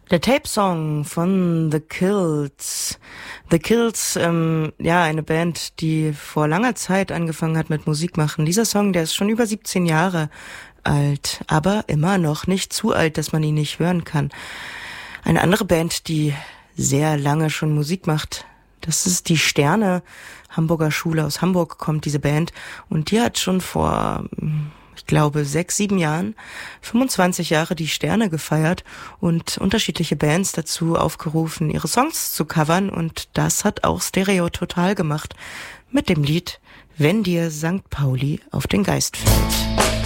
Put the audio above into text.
Der Tape-Song von The Kills. The Kills, eine Band, die vor langer Zeit angefangen hat mit Musik machen. Dieser Song, der ist schon über 17 Jahre alt, aber immer noch nicht zu alt, dass man ihn nicht hören kann. Eine andere Band, die sehr lange schon Musik macht, das ist die Sterne, Hamburger Schule. Aus Hamburg kommt diese Band und die hat schon vor, ich glaube, 6-7 Jahren 25 Jahre die Sterne gefeiert und unterschiedliche Bands dazu aufgerufen, ihre Songs zu covern, und das hat auch Stereo Total gemacht mit dem Lied Wenn dir St. Pauli auf den Geist fällt.